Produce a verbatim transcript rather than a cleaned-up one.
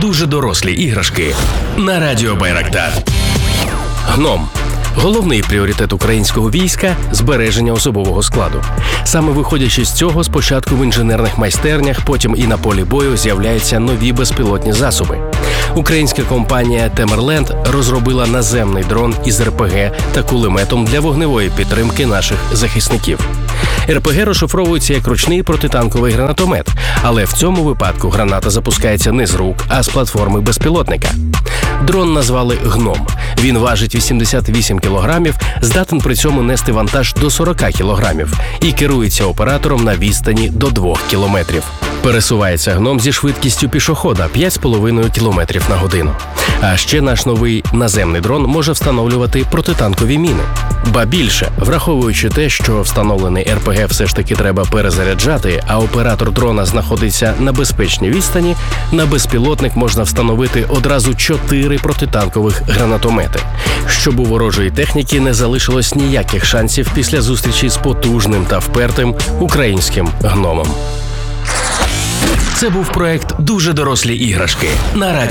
дуже дорослі іграшки на радіо Байрактар. Гном. Головний пріоритет українського війська – збереження особового складу. Саме виходячи з цього, спочатку в інженерних майстернях, потім і на полі бою з'являються нові безпілотні засоби. Українська компанія «Темерленд» розробила наземний дрон із ер пе ге та кулеметом для вогневої підтримки наших захисників. ер пе ге розшифровується як ручний протитанковий гранатомет, але в цьому випадку граната запускається не з рук, а з платформи безпілотника. Дрон назвали «Гном». Він важить вісімдесят вісім кілограмів, здатен при цьому нести вантаж до сорок кілограмів і керується оператором на відстані до двох кілометрів. Пересувається гном зі швидкістю пішохода п'ять з половиною кілометрів на годину. А ще наш новий наземний дрон може встановлювати протитанкові міни. Ба більше, враховуючи те, що встановлений ер пе ге все ж таки треба перезаряджати, а оператор дрона знаходиться на безпечній відстані, на безпілотник можна встановити одразу чотири протитанкових гранатомети, щоб у ворожої техніки не залишилось ніяких шансів після зустрічі з потужним та впертим українським гномом. Це був проект «Дуже дорослі іграшки» на радіо